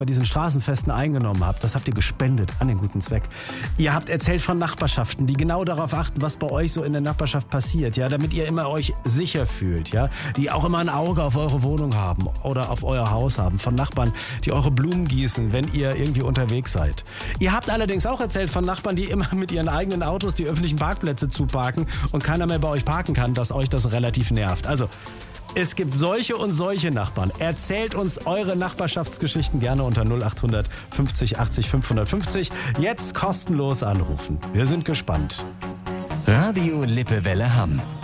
bei diesen Straßenfesten eingenommen habt, das habt ihr gespendet an den guten Zweck. Ihr habt erzählt von Nachbarschaften, die genau darauf achten, was bei euch so in der Nachbarschaft passiert, ja, damit ihr immer euch sicher fühlt, ja, die auch immer ein Auge auf eure Wohnung haben oder auf euer Haus haben, von Nachbarn, die eure Blumen gießen, wenn ihr irgendwie unterwegs seid. Ihr habt allerdings auch erzählt von Nachbarn, die immer mit ihren eigenen Autos die öffentlichen Parkplätze zuparken und keiner mehr bei euch parken kann, dass euch das relativ nervt. Also, es gibt solche und solche Nachbarn. Erzählt uns eure Nachbarschaftsgeschichten gerne unter 0800 50 80 550. Jetzt kostenlos anrufen. Wir sind gespannt. Radio Lippewelle Hamm.